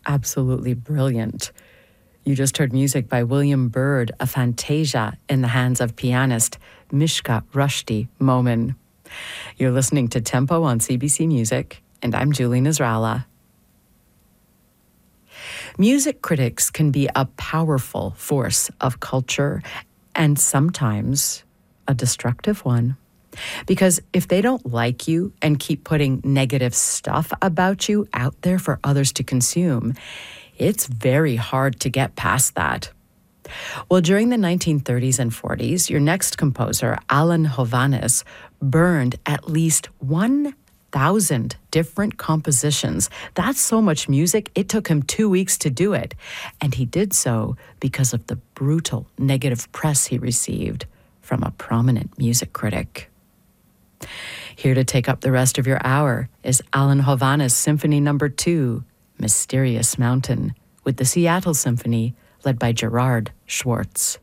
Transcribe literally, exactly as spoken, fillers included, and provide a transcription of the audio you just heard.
absolutely brilliant. You just heard music by William Byrd, a fantasia in the hands of pianist Mishka Rushdie Momin. You're listening to Tempo on C B C Music, and I'm Julie Nasrallah. Music critics can be a powerful force of culture and sometimes a destructive one. Because if they don't like you and keep putting negative stuff about you out there for others to consume, it's very hard to get past that. Well, during the nineteen thirties and forties, your next composer, Alan Hovhaness, burned at least one thousand different compositions. That's so much music, it took him two weeks to do it. And he did so because of the brutal negative press he received from a prominent music critic. Here to take up the rest of your hour is Alan Hovhaness Symphony Number Two, Mysterious Mountain, with the Seattle Symphony led by Gerard Schwartz.